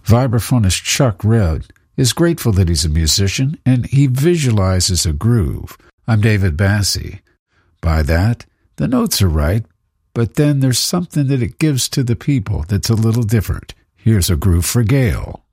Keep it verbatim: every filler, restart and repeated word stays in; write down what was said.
Vibraphonist Chuck Red is grateful that he's a musician and he visualizes a groove. I'm David Bassie. By that, the notes are right, but then there's something that it gives to the people that's a little different. Here's a groove for Gail.